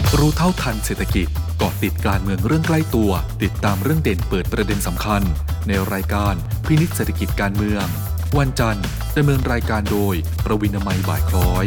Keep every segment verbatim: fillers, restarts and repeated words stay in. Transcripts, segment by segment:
รู้เท่าทันเศรษฐกิจเกาะติดการเมืองเรื่องใกล้ตัวติดตามเรื่องเด่นเปิดประเด็นสำคัญในรายการพินิจเศรษฐกิจการเมืองวันจันทร์ดำเนินรายการโดยประวินามัยบ่ายคล้อย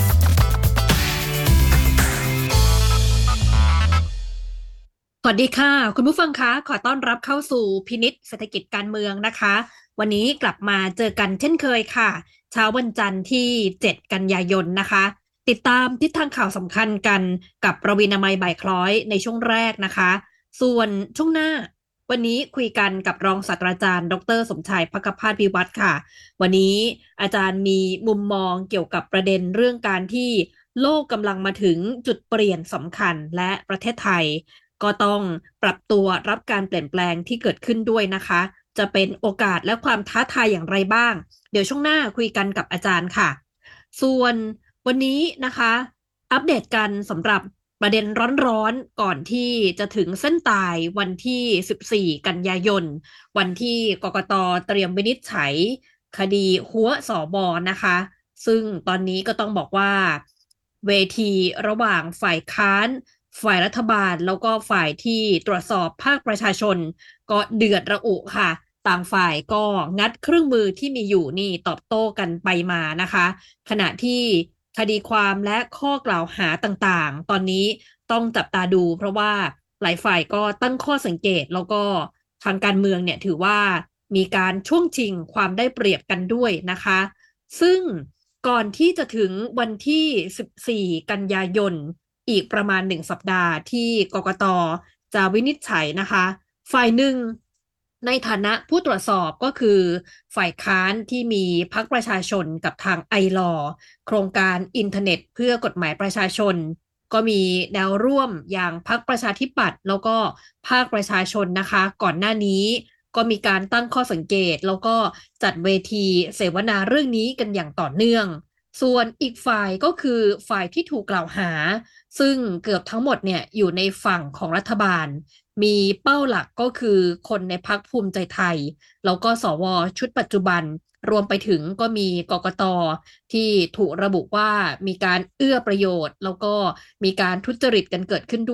สวัสดีค่ะคุณผู้ฟังคะขอต้อนรับเข้าสู่พินิจเศรษฐกิจการเมืองนะคะวันนี้กลับมาเจอกันเช่นเคยค่ะเช้าวันจันทร์ที่เจ็ดกันยายนนะคะติดตามทิศทางข่าวสำคัญกันกับประวินามัยบ่ายคล้อยในช่วงแรกนะคะส่วนช่วงหน้าวันนี้คุยกันกับรองศาสตราจารย์ดรสมชายภคพาสพิวัตรค่ะวันนี้อาจารย์มีมุมมองเกี่ยวกับประเด็นเรื่องการที่โลกกำลังมาถึงจุดเปลี่ยนสำคัญและประเทศไทยก็ต้องปรับตัวรับการเปลี่ยนแปลงที่เกิดขึ้นด้วยนะคะจะเป็นโอกาสและความท้าทายอย่างไรบ้างเดี๋ยวช่วงหน้าคุยกันกับอาจารย์ค่ะส่วนวันนี้นะคะอัปเดตกันสำหรับประเด็นร้อนๆก่อนที่จะถึงเส้นตายวันที่สิบสี่กันยายนวันที่กกต.เตรียมวินิจฉัยคดีหัวสบนะคะซึ่งตอนนี้ก็ต้องบอกว่าเวทีระหว่างฝ่ายค้านฝ่ายรัฐบาลแล้วก็ฝ่ายที่ตรวจสอบภาคประชาชนก็เดือดระอุค่ะต่างฝ่ายก็งัดเครื่องมือที่มีอยู่นี่ตอบโต้กันไปมานะคะขณะที่คดีความและข้อกล่าวหาต่างๆตอนนี้ต้องจับตาดูเพราะว่าหลายฝ่ายก็ตั้งข้อสังเกตแล้วก็ทางการเมืองเนี่ยถือว่ามีการช่วงชิงความได้เปรียบกันด้วยนะคะซึ่งก่อนที่จะถึงวันที่สิบสี่กันยายนอีกประมาณหนึ่งสัปดาห์ที่กกต.จะวินิจฉัยนะคะฝ่ายหนึ่งในฐานะผู้ตรวจสอบก็คือฝ่ายค้านที่มีพรรคประชาชนกับทางไอลอโครงการอินเทอร์เน็ตเพื่อกฎหมายประชาชนก็มีแนวร่วมอย่างพรรคประชาธิปัตย์แล้วก็ภาคประชาชนนะคะก่อนหน้านี้ก็มีการตั้งข้อสังเกตแล้วก็จัดเวทีเสวนาเรื่องนี้กันอย่างต่อเนื่องส่วนอีกฝ่ายก็คือฝ่ายที่ถูกกล่าวหาซึ่งเกือบทั้งหมดเนี่ยอยู่ในฝั่งของรัฐบาลมีเป้าหลักก็คือคนในพรรคภูมิใจไทยแล้วก็สวชุดปัจจุบันรวมไปถึงก็มีกกต.ที่ถูกระบุว่ามีการเอื้อประโยชน์แล้วก็มีการทุจริตกันเกิดขึ้นด้วย